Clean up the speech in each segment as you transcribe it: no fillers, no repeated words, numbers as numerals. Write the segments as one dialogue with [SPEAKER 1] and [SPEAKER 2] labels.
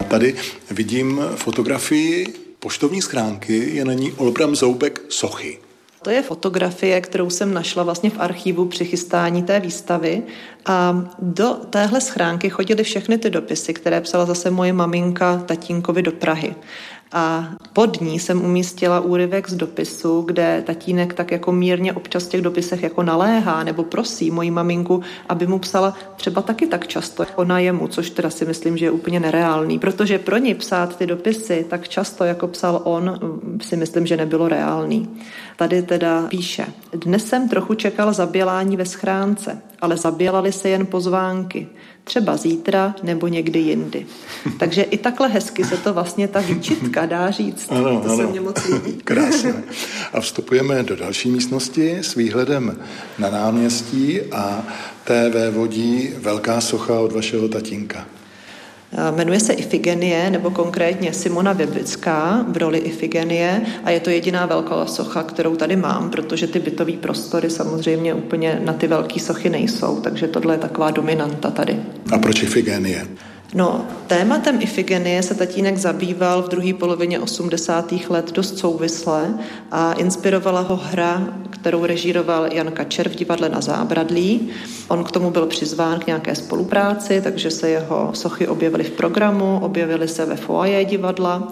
[SPEAKER 1] tady vidím fotografii poštovní schránky, je na ní Olbram Zoubek sochy.
[SPEAKER 2] To je fotografie, kterou jsem našla vlastně v archivu při chystání té výstavy a do téhle schránky chodily všechny ty dopisy, které psala zase moje maminka tatínkovi do Prahy. A pod ní jsem umístila úryvek z dopisu, kde tatínek tak jako mírně občas v těch dopisech jako naléhá nebo prosí moji maminku, aby mu psala třeba taky tak často ona jemu, což teda si myslím, že je úplně nereálný, protože pro ní psát ty dopisy tak často, jako psal on, si myslím, že nebylo reálný. Tady teda píše: Dnes jsem trochu čekal zabělání ve schránce, ale zabělaly se jen pozvánky. Třeba zítra nebo někdy jindy. Takže i takhle hezky se to vlastně ta výčitka dá říct.
[SPEAKER 1] Ano,
[SPEAKER 2] to se mně moc líbí.
[SPEAKER 1] Krásně. A vstupujeme do další místnosti s výhledem na náměstí a té vévodí velká socha od vašeho tatínka.
[SPEAKER 2] Jmenuje se Ifigenie, nebo konkrétně Simona Věbická v roli Ifigenie a je to jediná velká socha, kterou tady mám, protože ty bytové prostory samozřejmě úplně na ty velké sochy nejsou, takže tohle je taková dominanta tady.
[SPEAKER 1] A proč Ifigenie?
[SPEAKER 2] No, tématem Ifigenie se tatínek zabýval v druhé polovině 80. let dost souvisle a inspirovala ho hra, kterou režíroval Jan Kačer v divadle Na Zábradlí. On k tomu byl přizván k nějaké spolupráci, takže se jeho sochy objevily v programu, objevily se ve foyer divadla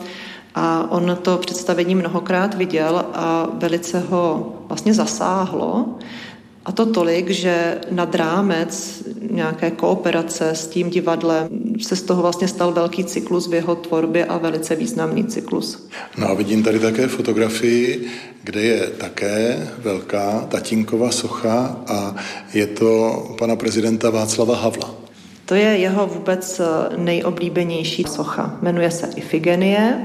[SPEAKER 2] a on to představení mnohokrát viděl a velice ho vlastně zasáhlo. A to tolik, že nad rámec nějaké kooperace s tím divadlem se z toho vlastně stal velký cyklus v jeho tvorbě a velice významný cyklus.
[SPEAKER 1] No a vidím tady také fotografii, kde je také velká tatínkova socha a je to pana prezidenta Václava Havla.
[SPEAKER 2] To je jeho vůbec nejoblíbenější socha. Jmenuje se Ifigenie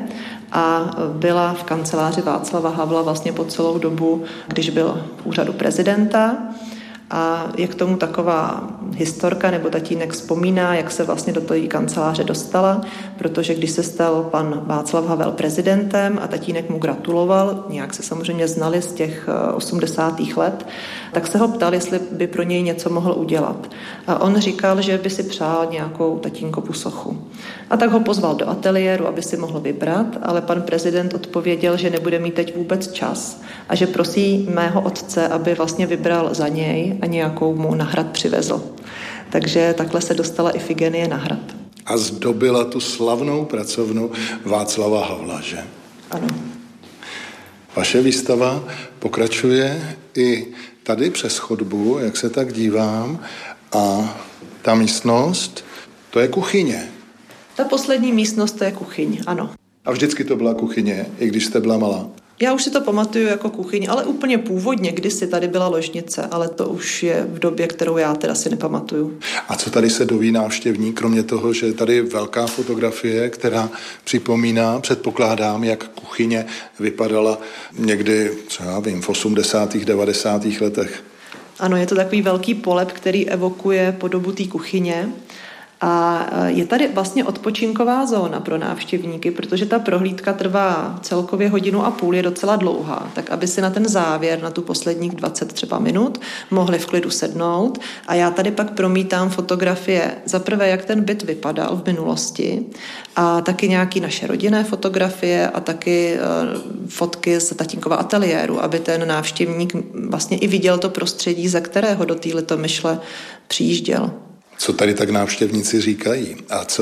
[SPEAKER 2] a byla v kanceláři Václava Havla vlastně po celou dobu, když byl v úřadu prezidenta. A je k tomu taková historka, nebo tatínek vzpomíná, jak se vlastně do té kanceláře dostala, protože když se stal pan Václav Havel prezidentem a tatínek mu gratuloval, nějak se samozřejmě znali z těch 80. let, tak se ho ptal, jestli by pro něj něco mohl udělat. A on říkal, že by si přál nějakou tatínkovu sochu. A tak ho pozval do ateliéru, aby si mohl vybrat, ale pan prezident odpověděl, že nebude mít teď vůbec čas a že prosí mého otce, aby vlastně vybral za něj a nějakou mu na hrad přivezl. Takže takhle se dostala Ifigenie na hrad.
[SPEAKER 1] A zdobila tu slavnou pracovnu Václava Havla, že?
[SPEAKER 2] Ano.
[SPEAKER 1] Vaše výstava pokračuje i tady přes chodbu, jak se tak dívám, a ta místnost, to je kuchyně.
[SPEAKER 2] Ta poslední místnost, to je kuchyň, ano.
[SPEAKER 1] A vždycky to byla kuchyně, i když jste byla malá?
[SPEAKER 2] Já už si to pamatuju jako kuchyň, ale úplně původně, kdysi tady byla ložnice, ale to už je v době, kterou já teda si nepamatuju.
[SPEAKER 1] A co tady se doví návštěvník, kromě toho, že tady je velká fotografie, která připomíná, předpokládám, jak kuchyně vypadala někdy, co já vím, v 80. 90. letech?
[SPEAKER 2] Ano, je to takový velký polep, který evokuje podobu té kuchyně. A je tady vlastně odpočinková zóna pro návštěvníky, protože ta prohlídka trvá celkově 1,5 hodiny, je docela dlouhá, tak aby si na ten závěr, na tu posledních 20 třeba minut, mohli v klidu sednout. A já tady pak promítám fotografie, zaprvé, jak ten byt vypadal v minulosti, a taky nějaké naše rodinné fotografie a taky fotky z tatínkova ateliéru, aby ten návštěvník vlastně i viděl to prostředí, ze kterého do té Litomyšle přijížděl.
[SPEAKER 1] Co tady tak návštěvníci říkají? A co